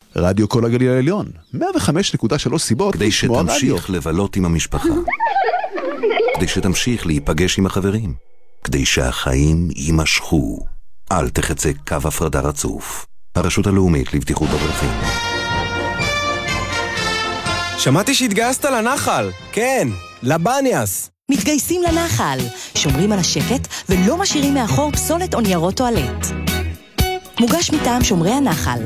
רדיו כל הגליל העליון, 105.3 סיבות כדי שתמשיך לבלות עם המשפחה, כדי שתמשיך להיפגש עם החברים, כדי שהחיים יימשכו. אל תחצה קו הפרדה רצוף. הרשות הלאומית לבטיחות בדרכים. שמעתי שהתגייסת לנחל. כן, לבניאס. מתגייסים לנחל, שומרים על השקט ולא משאירים מאחור פסולת או ניירות טואלט. מוגש מטעם שומרי הנחל.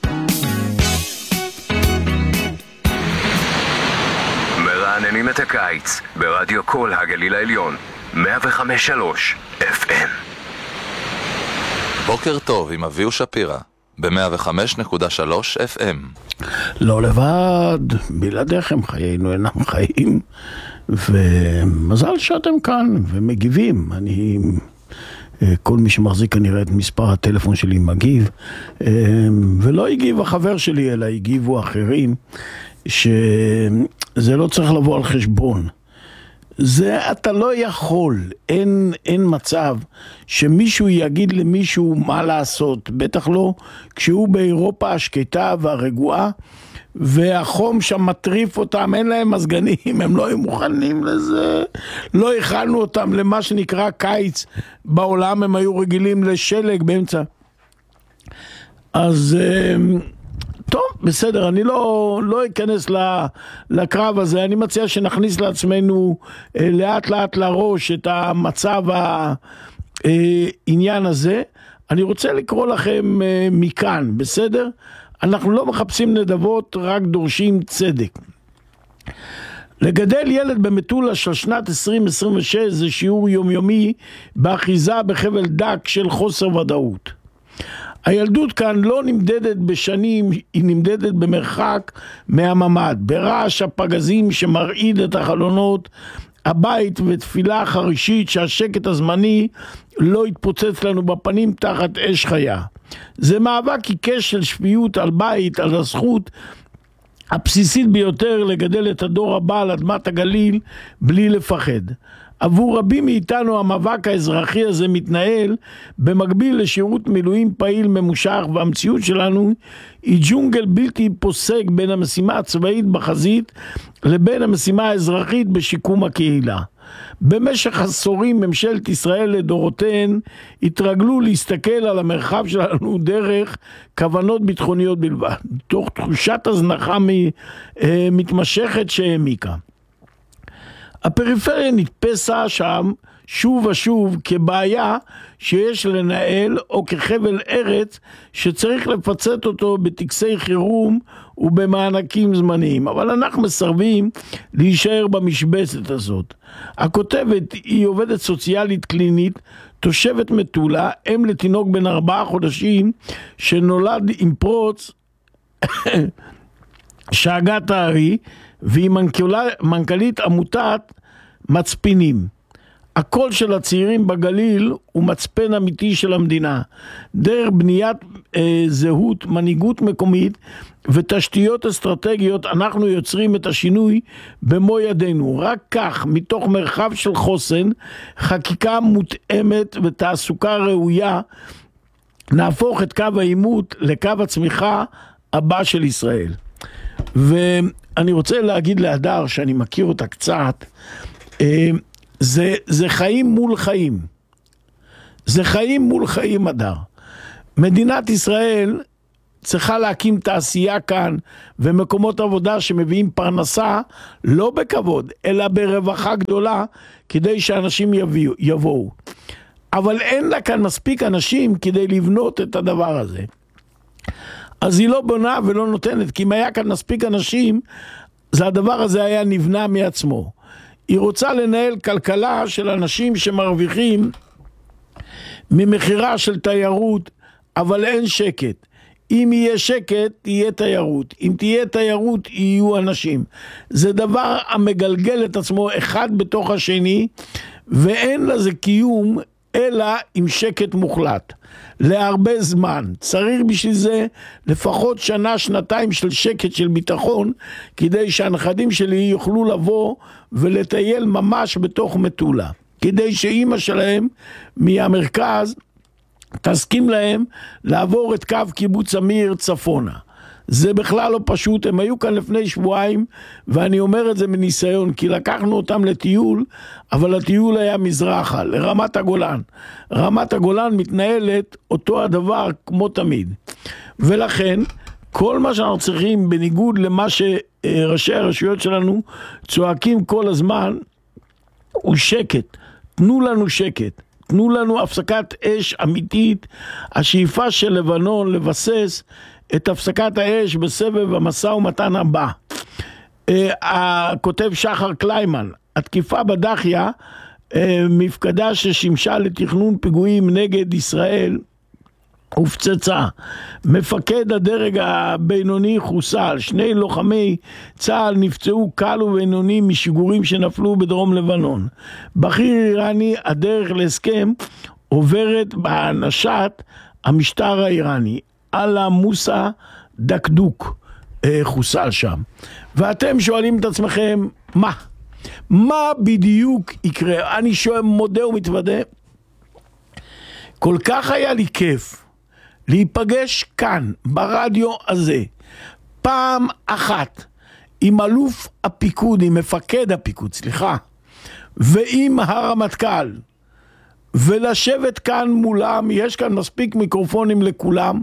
מרעננים את הקיץ ברדיו כל הגליל העליון 105.3 FM. בוקר טוב עם אביהו שפירא ב-105.3 FM. לא לבד, בלעדיכם חיינו אינם חיים, ומזל שאתם כאן ומגיבים. כל מי שמחזיק כנראה את מספר הטלפון שלי מגיב, ולא הגיב החבר שלי, אלא הגיבו אחרים, שזה לא צריך לבוא על חשבון. זה אתה לא יכול, אין מצב שמישהו יגיד למישהו מה לעשות, בטח לא כשהוא באירופה השקטה והרגועה, והחום שם מטריף אותם, אין להם מזגנים, הם לא היו מוכנים לזה, לא הכנו אותם למה שנקרא קיץ בעולם, הם היו רגילים לשלג באמצע. אז טוב, בסדר, אני לא אכנס לקרב הזה, אני מציע שנכניס לעצמנו לאט לאט לראש את המצב העניין הזה. אני רוצה לקרוא לכם מכאן, בסדר? אנחנו לא מחפשים נדבות, רק דורשים צדק. לגדל ילד במטולה של שנת 2026 זה שיעור יומיומי באחיזה בחבל דק של חוסר ודאות. הילדות כאן לא נמדדת בשנים, היא נמדדת במרחק מהממד, ברעש הפגזים שמרעיד את החלונות, הבית ותפילה חרישית שהשקט הזמני לא יתפוצץ לנו בפנים תחת אש חיה. זה מאבק עיקש של שפיות על בית, על הזכות הבסיסית ביותר לגדל את הדור הבא על אדמת הגליל בלי לפחד. עבור רבים מאיתנו המאבק האזרחי הזה מתנהל במקביל לשירות מילואים פעיל ממושך, והמציאות שלנו היא ג'ונגל בלתי פוסק בין המשימה הצבאית בחזית לבין המשימה האזרחית בשיקום הקהילה. במשך עשורים ממשלת ישראל לדורותיהן התרגלו להסתכל על המרחב שלנו דרך כוונות ביטחוניות בלבד, תוך תחושת הזנחה מתמשכת שהעמיקה. הפריפריה נתפסה שם שוב ושוב כבעיה שיש לנהל, או כחבל ארץ שצריך לפצט אותו בטקסי חירום ובמענקים זמניים, אבל אנחנו מסרבים להישאר במשבצת הזאת. הכותבת היא עובדת סוציאלית קלינית, תושבת מטולה, אם לתינוק בן 4 חודשים שנולד עם פרוץ שאגת הארי, והיא מנכ"לית עמותת מצפינים. הקול של הצעירים בגליל הוא מצפן אמיתי של המדינה. דרך בניית זהות, מנהיגות מקומית ותשתיות אסטרטגיות אנחנו יוצרים את השינוי במו ידינו. רק כך, מתוך מרחב של חוסן, חקיקה מותאמת ותעסוקה ראויה, נהפוך את קו העימות לקו הצמיחה הבא של ישראל. ואני רוצה להגיד להדר שאני מכיר אותה קצת, זה חיים מול חיים. זה חיים מול חיים, הדר. מדינת ישראל צריכה להקים תעשייה כאן ומקומות עבודה שמביאים פרנסה לא בכבוד, אלא ברווחה גדולה כדי שאנשים יבואו. אבל אין לה כאן מספיק אנשים כדי לבנות את הדבר הזה. אז היא לא בונה ולא נותנת, כי אם היה כאן מספיק אנשים, זה הדבר הזה היה נבנה מעצמו. היא רוצה לנהל כלכלה של אנשים שמרוויחים ממחירה של תיירות, אבל אין שקט. אם יהיה שקט, תהיה תיירות. אם תהיה תיירות, יהיו אנשים. זה דבר המגלגל את עצמו אחד בתוך השני, ואין לזה קיום אלא עם שקט מוחלט. להרבה זמן. צריך בשביל זה לפחות שנה, שנתיים של שקט, של ביטחון, כדי שהנכדים שלי יוכלו לבוא ולטייל ממש בתוך מטולה. כדי שאימא שלהם מהמרכז תסכים להם לעבור את קו קיבוץ אמיר צפונה. זה בכלל לא פשוט, הם היו כאן לפני שבועיים, ואני אומר את זה מניסיון, כי לקחנו אותם לטיול, אבל הטיול היה מזרחה, לרמת הגולן. רמת הגולן מתנהלת אותו הדבר כמו תמיד. ולכן, כל מה שאנחנו צריכים, בניגוד למה שראשי הרשויות שלנו צועקים כל הזמן, הוא שקט. תנו לנו שקט. תנו לנו הפסקת אש אמיתית. השאיפה של לבנון לבסס את הפסקת האש בסבב המשא ומתן הבא. כותב שחר קליימן, התקיפה בדחיה, מפקדה ששימשה לתכנון פיגועים נגד ישראל, הופצצה. מפקד הדרג הבינוני חוסל, 2 לוחמי צה"ל נפצעו קל ובינוני משיגורים שנפלו בדרום לבנון. בכיר איראני, הדרך להסכם עוברת בהאנשת המשטר האיראני. אללה מוסא דקדוק חוסל שם. ואתם שואלים את עצמכם, מה בדיוק יקרה? אני שואל, מודה ומתוודה, כל כך היה לי כיף להיפגש כאן, ברדיו הזה, פעם אחת, עם אלוף הפיקוד, עם מפקד הפיקוד, ועם הרמטכ"ל, ולשבת כאן מולם, יש כאן מספיק מיקרופונים לכולם,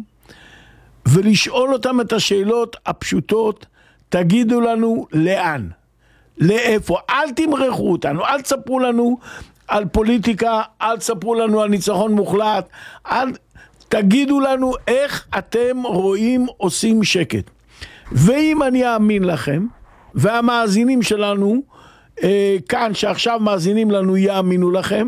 ולשאול אותם את השאלות הפשוטות, תגידו לנו לאן, לאיפה, אל תמרחו אותנו, אל תספרו לנו על פוליטיקה, אל תספרו לנו על ניצחון מוחלט, תגידו לנו איך אתם רואים עושים שקט. ואם אני אאמין לכם, והמאזינים שלנו כאן שעכשיו מאזינים לנו יאמינו לכם,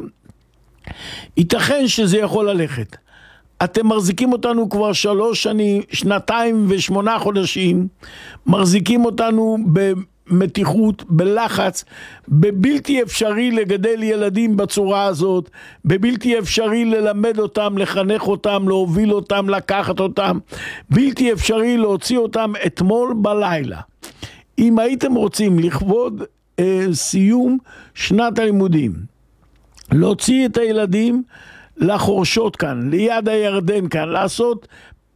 ייתכן שזה יכול ללכת. אתם מחזיקים אותנו כבר 3 שנים, 2 ו8 חודשים, מחזיקים אותנו במתיחות, בלחץ, בבלתי אפשרי לגדל ילדים בצורה הזאת, בבלתי אפשרי ללמד אותם, לחנך אותם, להוביל אותם, לקחת אותם, בלתי אפשרי להוציא אותם אתמול בלילה. אם הייתם רוצים לכבוד סיום שנת הלימודים, להוציא את הילדים לחורשות כאן, ליד הירדן כאן, לעשות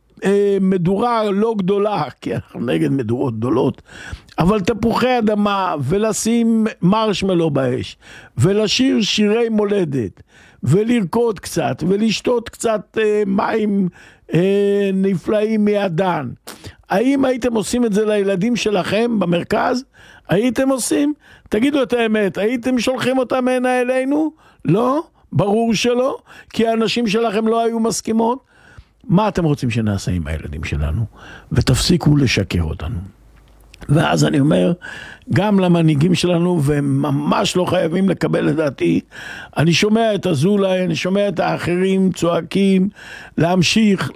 מדורה לא גדולה, כי אנחנו נגד מדורות גדולות, אבל תפוחי אדמה, ולשים מרשמלו באש, ולשיר שירי מולדת, ולרקוד קצת, ולשתות קצת מים נפלאים מידן. האם הייתם עושים את זה לילדים שלכם במרכז? הייתם עושים? תגידו את האמת, הייתם שולחים אותם הנה אלינו? לא? ברור שלא, כי האנשים שלכם לא היו מסכימות. מה אתם רוצים שנעשה עם הילדים שלנו? ותפסיקו לשקר אותנו. ואז אני אומר, גם למנהיגים שלנו, והם ממש לא חייבים לקבל את דעתי, אני שומע את אזולאי, אני שומע את האחרים צועקים, להמשיך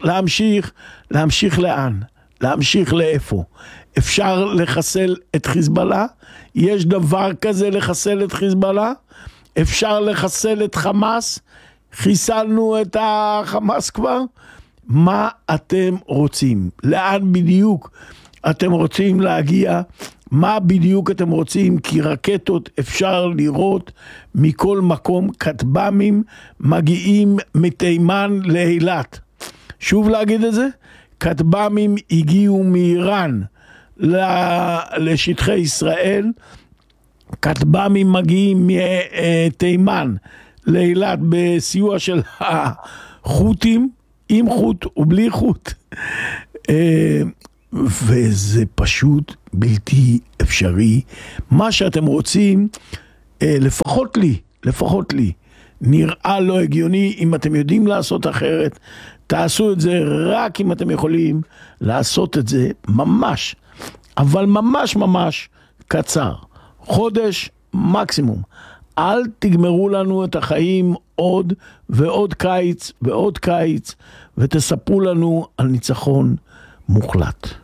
לאן? להמשיך לאיפה? אפשר לחסל את חיזבאללה? יש דבר כזה לחסל את חיזבאללה? אפשר לחסל את חמאס? חיסלנו את החמאס כבר? מה אתם רוצים? לאן בדיוק אתם רוצים להגיע? מה בדיוק אתם רוצים? כי רקטות אפשר לראות מכל מקום, כטב"מים מגיעים מתימן לאילת. שוב להגיד את זה? כטב"מים הגיעו מאיראן לשטחי ישראל, כטב"מים מגיעים מתימן לאילת בסיוע של החות'ים, עם חוט ובלי חוט, וזה פשוט בלתי אפשרי. מה שאתם רוצים, לפחות לי, נראה לא הגיוני. אם אתם יודעים לעשות אחרת, תעשו את זה רק אם אתם יכולים לעשות את זה ממש, אבל ממש קצר, חודש מקסימום. אל תגמרו לנו את החיים עוד ועוד קיץ ועוד קיץ, ותספרו לנו על ניצחון מוחלט.